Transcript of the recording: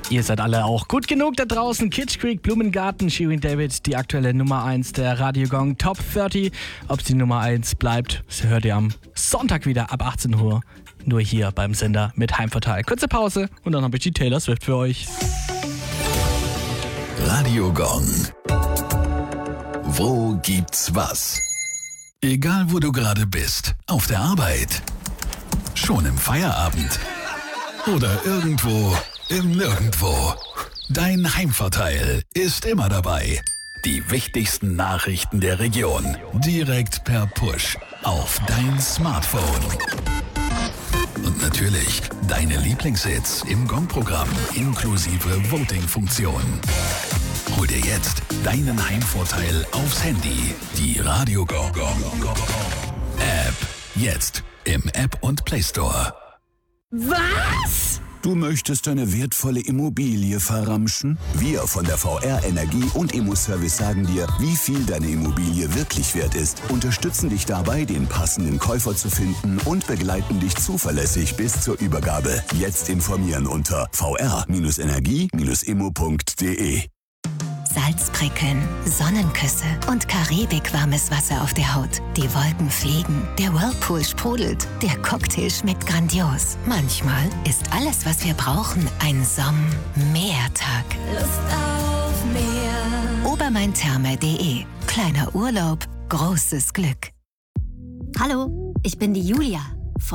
Ihr seid alle auch gut genug da draußen. Kitsch Creek, Blumengarten, Shirin David, die aktuelle Nummer 1 der Radio Gong Top 30. Ob sie Nummer 1 bleibt, das hört ihr am Sonntag wieder ab 18 Uhr. Nur hier beim Sender mit Heimvorteil. Kurze Pause und dann habe ich die Taylor Swift für euch. Radio Gong. Wo gibt's was? Egal wo du gerade bist, auf der Arbeit, schon im Feierabend oder irgendwo im Nirgendwo. Dein Heimvorteil ist immer dabei. Die wichtigsten Nachrichten der Region direkt per Push auf dein Smartphone. Und natürlich deine Lieblingshits im Gong-Programm inklusive Voting-Funktion. Hol dir jetzt deinen Heimvorteil aufs Handy. Die Radio Gong App. Jetzt im App und Play Store. Was? Du möchtest deine wertvolle Immobilie verramschen? Wir von der VR Energie und Immo-Service sagen dir, wie viel deine Immobilie wirklich wert ist, unterstützen dich dabei, den passenden Käufer zu finden und begleiten dich zuverlässig bis zur Übergabe. Jetzt informieren unter vr-energie-immo.de. Salzprickeln, Sonnenküsse und karibikwarmes Wasser auf der Haut. Die Wolken fliegen, der Whirlpool sprudelt, der Cocktail schmeckt grandios. Manchmal ist alles, was wir brauchen, ein Meertag. Lust auf Meer. Obermaintherme.de. Kleiner Urlaub, großes Glück. Hallo, ich bin die Julia.